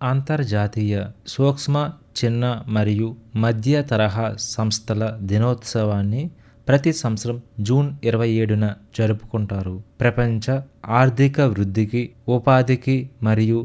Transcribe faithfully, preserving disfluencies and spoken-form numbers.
అంతర్జాతీయ సూక్ష్మ, చిన్న మరియు మధ్య తరహా సంస్థల దినోత్సవాన్ని ప్రతి సంవత్సరం జూన్ ఇరవై ఏడున జరుపుకుంటారు. ప్రపంచ ఆర్థిక వృద్ధికి, ఉపాధికి మరియు